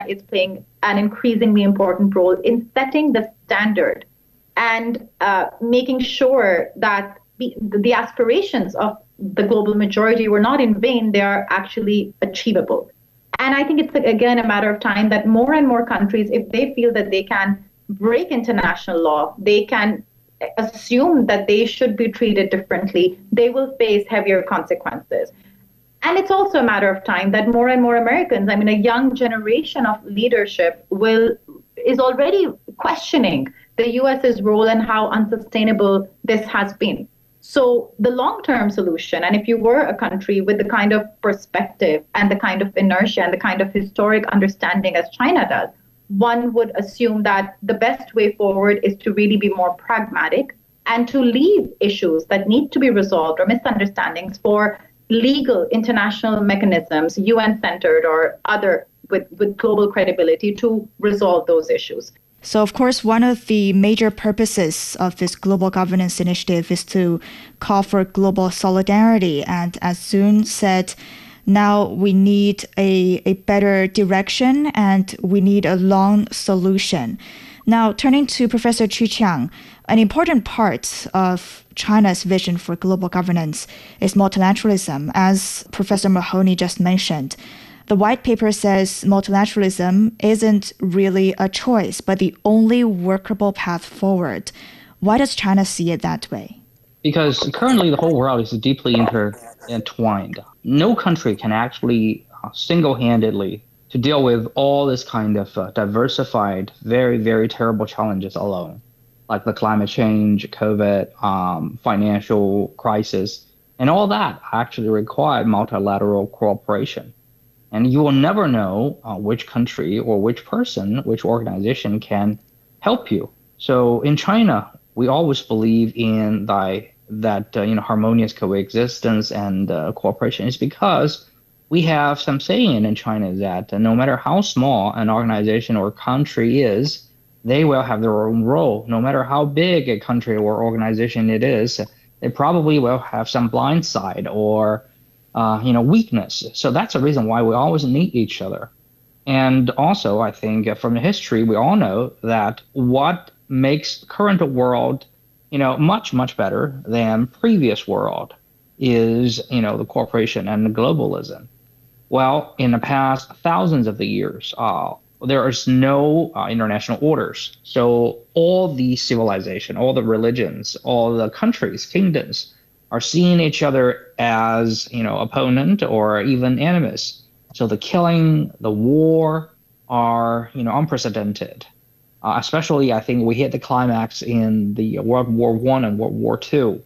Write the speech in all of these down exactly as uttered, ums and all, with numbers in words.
is playing an increasingly important role in setting the standard and uh, making sure that the, the aspirations of the global majority were not in vain, they are actually achievable. And I think it's, again, a matter of time that more and more countries, if they feel that they can break international law, they can assume that they should be treated differently, they will face heavier consequences. And it's also a matter of time that more and more Americans, I mean, a young generation of leadership will is already questioning the US's role and how unsustainable this has been. So the long-term solution, and if you were a country with the kind of perspective and the kind of inertia and the kind of historic understanding as China does, one would assume that the best way forward is to really be more pragmatic and to leave issues that need to be resolved or misunderstandings for legal international mechanisms, U N-centered or other, with, with global credibility to resolve those issues. So, of course, one of the major purposes of this global governance initiative is to call for global solidarity. And as Sun said, now we need a, a better direction and we need a long solution. Now, turning to Professor Qu Qiang, an important part of China's vision for global governance is multilateralism, as Professor Mahoney just mentioned. The white paper says multilateralism isn't really a choice, but the only workable path forward. Why does China see it that way? Because currently the whole world is deeply intertwined. No country can actually uh, single-handedly to deal with all this kind of uh, diversified, very, very terrible challenges alone, like the climate change, COVID, um, financial crisis, and all that actually require multilateral cooperation. And you will never know uh, which country or which person, which organization can help you. So in China, we always believe in the, that uh, you know harmonious coexistence and uh, cooperation is because we have some saying in China that uh, no matter how small an organization or country is, they will have their own role. No matter how big a country or organization it is, they probably will have some blind side or Uh, you know, weakness. So that's the reason why we always need each other. And also, I think uh, from the history, we all know that what makes current world, you know, much, much better than previous world is, you know, the cooperation and the globalism. Well, in the past thousands of the years, uh, there is no uh, international orders. So all the civilization, all the religions, all the countries, kingdoms, are seeing each other as, you know, opponent or even enemies. So the killing, the war are, you know, unprecedented. Uh, especially, I think we hit the climax in the World War One and World War Two.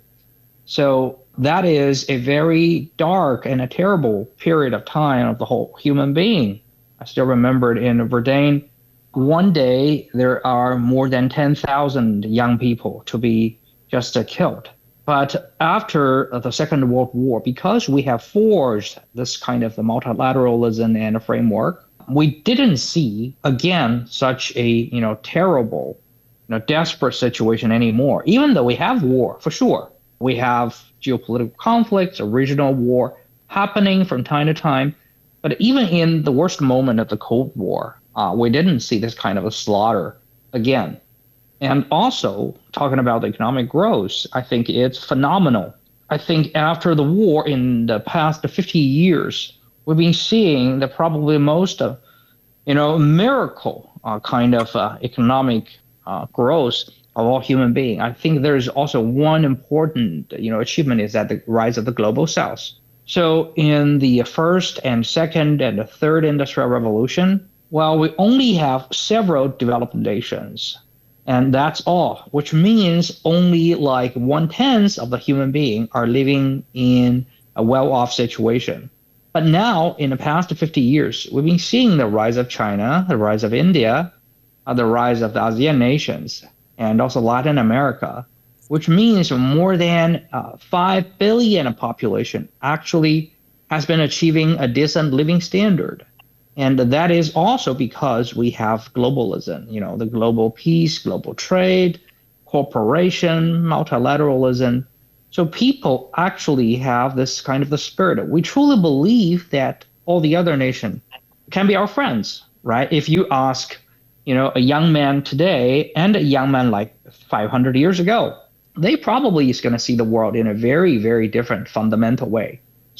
So that is a very dark and a terrible period of time of the whole human being. I still remembered in Verdun, one day there are more than ten thousand young people to be just uh, killed. But after the Second World War, because we have forged this kind of the multilateralism and a framework, we didn't see again such a you know terrible, you know desperate situation anymore. Even though we have war for sure, we have geopolitical conflicts, a regional war happening from time to time. But even in the worst moment of the Cold War, uh, we didn't see this kind of a slaughter again. And also, talking about the economic growth, I think it's phenomenal. I think after the war in the past fifty years, we've been seeing the probably most, uh, you know, miracle uh, kind of uh, economic uh, growth of all human beings. I think there's also one important, you know, achievement is that the rise of the global south. So in the first and second and the third industrial revolution, well, we only have several developed nations. And that's all, which means only like one-tenth of the human beings are living in a well-off situation. But now, in the past fifty years, we've been seeing the rise of China, the rise of India, uh, the rise of the ASEAN nations, and also Latin America, which means more than uh, five billion population actually has been achieving a decent living standard. And that is also because we have globalism, you know, the global peace, global trade, cooperation, multilateralism. So people actually have this kind of the spirit. We truly believe that all the other nations can be our friends. right? If you ask, you know, a young man today and a young man like five hundred years ago, they probably is going to see the world in a very, very different fundamental way.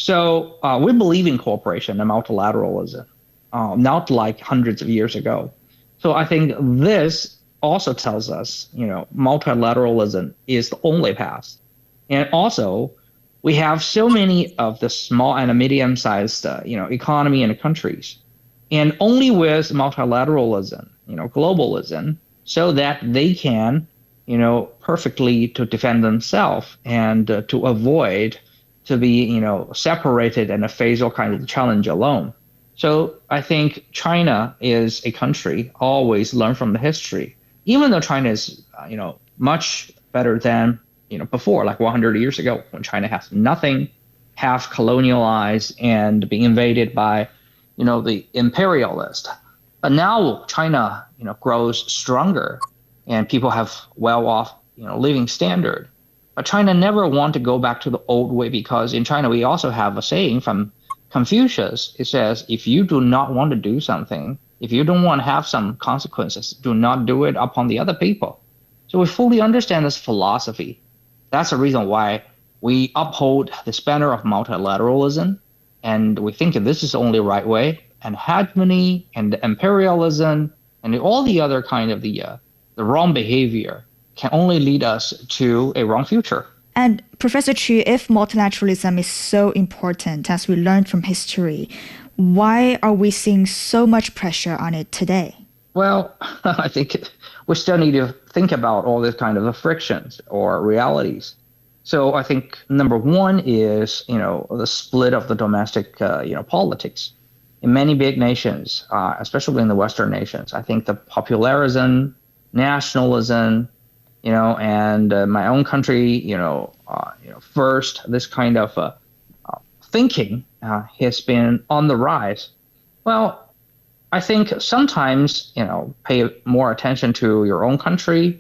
So uh, we believe in cooperation and multilateralism, uh, not like hundreds of years ago. So I think this also tells us, you know, multilateralism is the only path. And also, we have so many of the small and medium-sized, uh, you know, economy and countries, and only with multilateralism, you know, globalism, so that they can, you know, perfectly to defend themselves and uh, to avoid to be, you know, separated and face all kinds of challenge alone. So I think China is a country always learn from the history, even though China is, uh, you know, much better than, you know, before, like one hundred years ago, when China has nothing, half colonialized and being invaded by, you know, the imperialist. But now China, you know, grows stronger and people have well-off, you know, living standard. But China never want to go back to the old way, because in China, we also have a saying from Confucius. It says, if you do not want to do something, if you don't want to have some consequences, do not do it upon the other people. So we fully understand this philosophy. That's the reason why we uphold this banner of multilateralism, and we think this is the only right way. And hegemony and imperialism and all the other kind of the uh, the wrong behavior can only lead us to a wrong future. And Professor Chu, if multilateralism is so important, as we learned from history, why are we seeing so much pressure on it today? Well, I think we still need to think about all this kind of frictions or realities. So I think number one is, you know, the split of the domestic, uh, you know, politics. In many big nations, uh, especially in the Western nations, I think the popularism, nationalism, you know, and uh, my own country, you know, uh, you know, first, this kind of uh, uh, thinking uh, has been on the rise. Well, I think sometimes, you know, pay more attention to your own country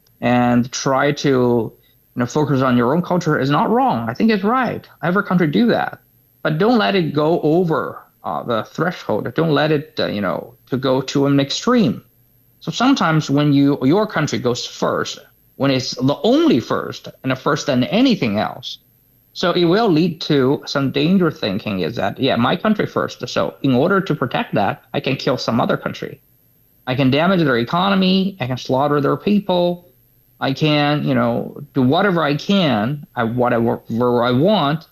and try to, you know, focus on your own culture is not wrong. I think it's right. Every country do that, but don't let it go over uh, the threshold. Don't let it, uh, you know, to go to an extreme. So sometimes when you your country goes first, when it's the only first and the first than anything else, so it will lead to some danger thinking is that, yeah, my country first. So in order to protect that, I can kill some other country. I can damage their economy. I can slaughter their people. I can, you know, do whatever I can, I, whatever I want,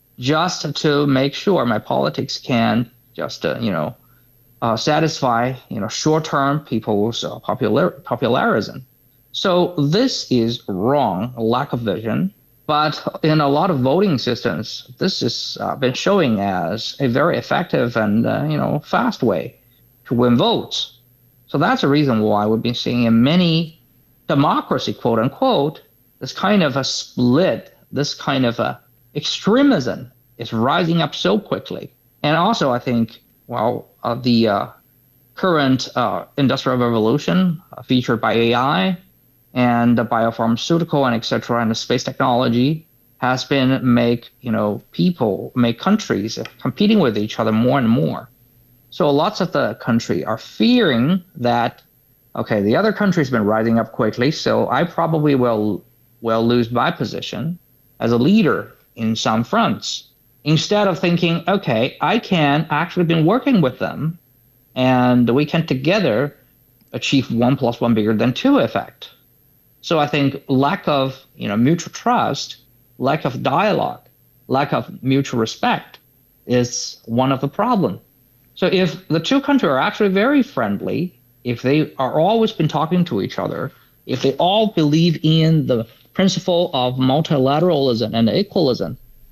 just to make sure my politics can just, uh, you know, uh, satisfy, you know, short-term people's uh, popular popularism. So this is wrong, a lack of vision. But in a lot of voting systems, this has uh, been showing as a very effective and, uh, you know, fast way to win votes. So that's the reason why we've been seeing in many democracy, quote unquote, this kind of a split, this kind of a extremism is rising up so quickly. And also, I think, well, uh, the uh, current uh, industrial revolution uh, featured by A I and the biopharmaceutical and et cetera and the space technology has been make, you know, people, make countries competing with each other more and more. So lots of the country are fearing that, okay, the other country's been rising up quickly, so I probably will will lose my position as a leader in some fronts. Instead of thinking, okay, I can actually been working with them and we can together achieve one plus one bigger than two effect. So I think lack of, you know, mutual trust, lack of dialogue, lack of mutual respect is one of the problems. So if the two countries are actually very friendly, if they are always been talking to each other, if they all believe in the principle of multilateralism and equalism,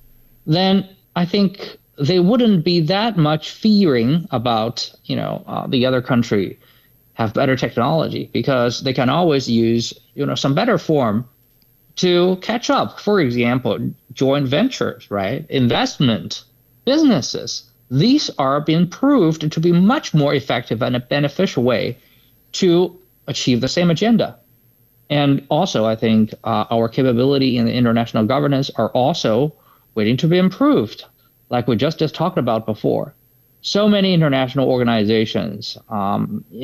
then I think they wouldn't be that much fearing about, you know, uh, the other country have better technology, because they can always use, you know, some better form to catch up. For example, joint ventures, right? Investment, businesses. These are being proved to be much more effective and a beneficial way to achieve the same agenda. And also, I think uh, our capability in the international governance are also waiting to be improved, like we just, just talked about before. so many international organizations, um,